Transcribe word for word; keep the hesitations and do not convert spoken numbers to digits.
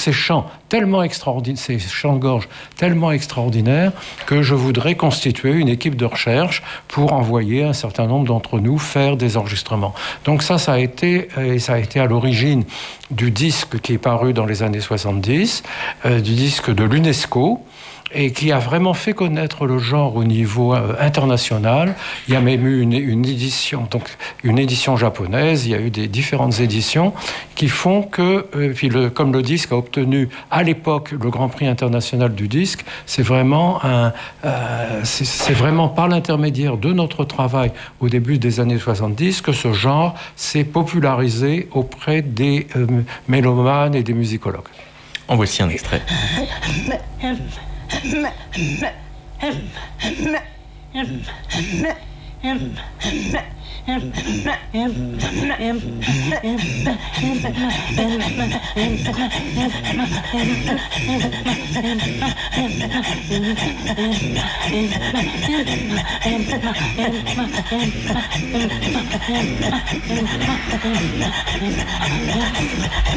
ces chants tellement extraordinaires, ces chants de gorge tellement extraordinaires que je voudrais constituer une équipe de recherche pour envoyer un certain nombre d'entre nous faire des enregistrements. Donc ça, ça a été, et ça a été à l'origine du disque qui est paru dans les années soixante-dix, euh, du disque de l'UNESCO, et qui a vraiment fait connaître le genre au niveau euh, international. Il y a même eu une, une édition, donc une édition japonaise. Il y a eu des différentes éditions qui font que, euh, puis le, comme le disque a obtenu à l'époque le Grand Prix international du disque, c'est vraiment un, euh, c'est, c'est vraiment par l'intermédiaire de notre travail au début des années soixante-dix que ce genre s'est popularisé auprès des euh, mélomanes et des musicologues. En voici un extrait.